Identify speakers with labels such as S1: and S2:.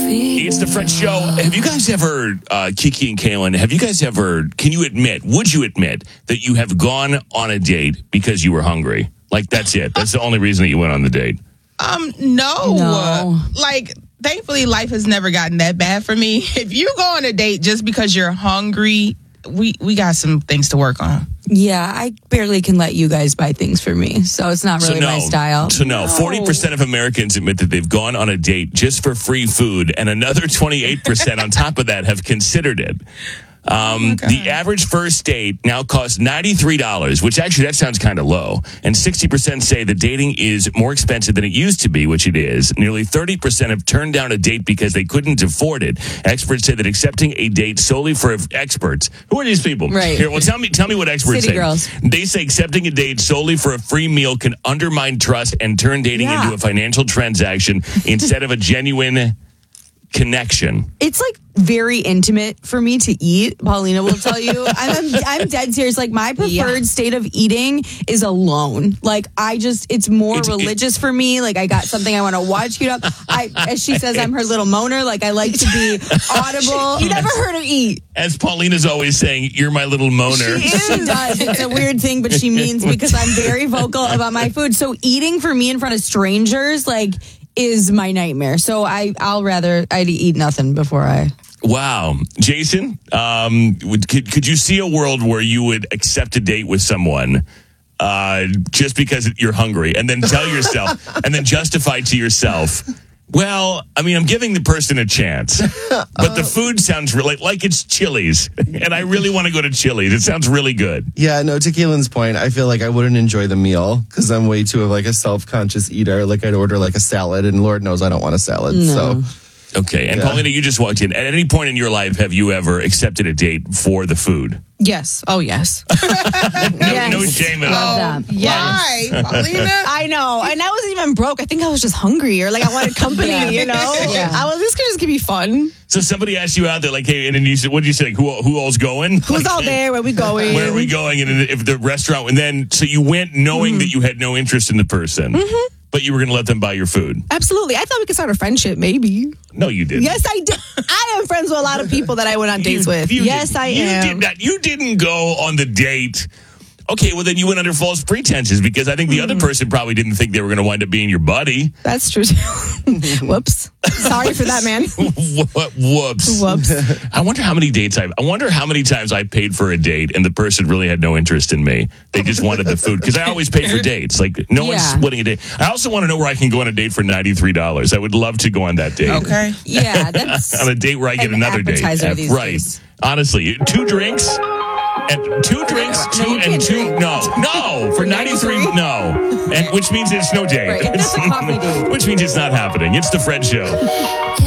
S1: It's the Fred Show. Have you guys ever, Kiki and Kaylin, would you admit that you have gone on a date because you were hungry? Like, that's it. That's the only reason that you went on the date.
S2: No. Like, thankfully, life has never gotten that bad for me. If you go on a date just because you're hungry, we got some things to work on.
S3: Yeah, I barely can let you guys buy things for me, so it's not really my style.
S1: So 40% of Americans admit that they've gone on a date just for free food, and another 28% on top of that have considered it. The average first date now costs $93, which actually that sounds kind of low. And 60% say that dating is more expensive than it used to be, which it is. Nearly 30% have turned down a date because they couldn't afford it. Experts say that accepting a date solely for experts. Who are these people?
S3: Right.
S1: Here, well, tell me what experts
S3: City
S1: say.
S3: girls.
S1: They say accepting a date solely for a free meal can undermine trust and turn dating into a financial transaction instead of a genuine connection.
S3: It's like very intimate for me to eat. Paulina will tell you. I'm dead serious. Like, my preferred state of eating is alone. Like, it's more religious for me. Like, I got something I want to watch. As she says, I'm her little moaner. Like, I like to be audible. You never heard her eat.
S1: As Paulina's always saying, you're my little moaner.
S3: She does. It's a weird thing, but she means because I'm very vocal about my food. So eating for me in front of strangers, like, is my nightmare. So I'd eat nothing before I...
S1: Wow. Jason, could you see a world where you would accept a date with someone just because you're hungry and then tell yourself and then justify to yourself, well, I mean, I'm giving the person a chance, but the food sounds really like it's Chili's, and I really want to go to Chili's. It sounds really good.
S4: Yeah, no, to Keelan's point, I feel like I wouldn't enjoy the meal because I'm way too a self-conscious eater. Like, I'd order like a salad, and Lord knows I don't want a salad.
S3: No.
S4: So,
S1: okay, and Paulina, you just walked in. At any point in your life, have you ever accepted a date for the food?
S2: Yes. Oh, yes.
S1: No shame at all.
S2: Why, Paulina?
S5: I know. And I wasn't even broke. I think I was just hungry, or like I wanted company, you know?
S3: Yeah.
S5: This could just be fun.
S1: So somebody asked you out there, like, hey, and then you said, what did you say? Who all's going?
S5: Who's out there? Where we going?
S1: Where are we going? And if the restaurant, and then, so you went knowing that you had no interest in the person, but you were going to let them buy your food.
S5: Absolutely. I thought we could start a friendship, maybe.
S1: No, you didn't.
S5: Yes, I did. I am friends with a lot of people that I went on dates with. Yes, I am.
S1: You did not. You didn't go on the date. Okay, well, then you went under false pretenses because I think the other person probably didn't think they were going to wind up being your buddy.
S5: That's true. Whoops. Sorry for that, man.
S1: Whoops.
S5: Whoops.
S1: I wonder how many times I paid for a date and the person really had no interest in me. They just wanted the food because I always pay for dates. Like, no one's splitting a date. I also want to know where I can go on a date for $93. I would love to go on that date.
S2: Okay.
S3: Yeah, that's...
S1: on a date where I get another date.
S3: Right.
S1: Days. Honestly, 2 drinks... And 2 drinks, no, for 93, no. And which means it's no date.
S3: Right. If that's a coffee date.
S1: Which means it's not happening. It's the Fred Show.